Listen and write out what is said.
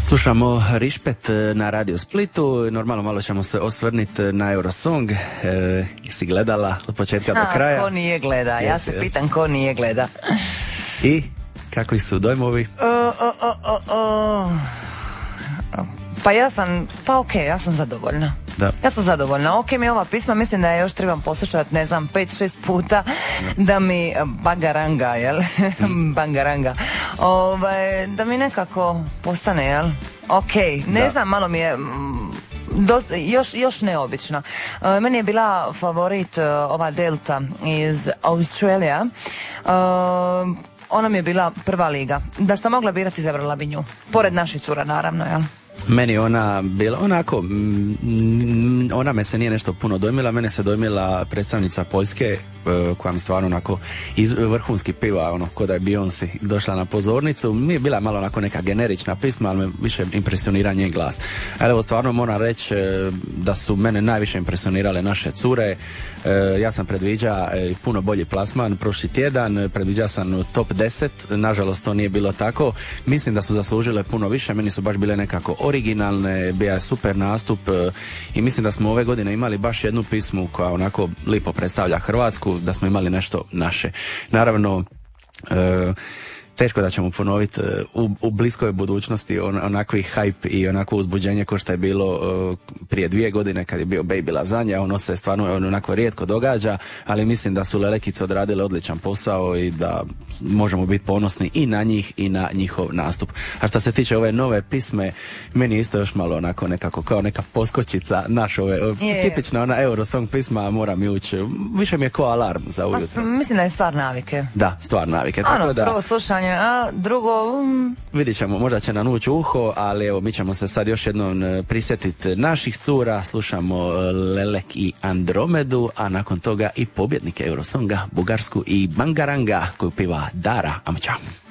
Slušamo Rišpet na Radio Splitu, normalno malo ćemo se osvrniti na Eurosong. Jesi gledala od početka do kraja? Ko nije gleda, ja se pitam ko nije gleda. I kakvi su dojmovi? Pa ja sam zadovoljna. Da. Ja sam zadovoljna. Ok mi je ova pisma, mislim da je još trebam poslušati, ne znam, 5-6 puta da mi bagaranga, jel? Bangaranga. Da mi postane, jel? Ok, ne znam, malo mi je još neobična. Meni je bila favorit ova Delta iz Australija. Ona mi je bila prva liga. Da sam mogla birati, izabrala bi nju. Pored naših cura, naravno, jel? Meni ona bila onako, ona me se nije nešto puno dojmila, mene se dojmila predstavnica Poljske, koja mi stvarno onako vrhunski piva, ko da je Beyoncé došla na pozornicu. Mi je bila malo onako neka generična pisma, ali me više impresionira njen glas. Ali evo, stvarno moram reći da su mene najviše impresionirale naše cure. Ja sam predviđa puno bolji plasman prošli tjedan, predviđa sam top 10, nažalost to nije bilo tako. Mislim da su zaslužile puno više, meni su baš bile nekako originalne, bio je super nastup i mislim da smo ove godine imali baš jednu pismu koja onako lipo predstavlja Hrvatsku, da smo imali nešto naše. Naravno, teško da ćemo ponoviti u bliskoj budućnosti onakvi hype i onako uzbuđenje kao što je bilo prije 2 godine kad je bio Baby Lazanja. Ono se stvarno onako rijetko događa, ali mislim da su Lelekice odradile odličan posao i da možemo biti ponosni i na njih i na njihov nastup. A što se tiče ove nove pisme, meni je isto još malo onako nekako kao neka poskočica tipična ona Eurosong pisma, moram ju ući. Više mi je ko alarm za ujutro. Mislim da je stvar navike. Da, stvar navike. Tako da, prvo slušanje, a drugo... Vidit ćemo, možda će nam ući uho, ali evo, mi ćemo se sad još jednom prisjetiti naših cura, slušamo Lelek i Andromedu, a nakon toga i pobjednike Eurosonga, Bugarsku i Bangaranga, koju piva Dara Amča.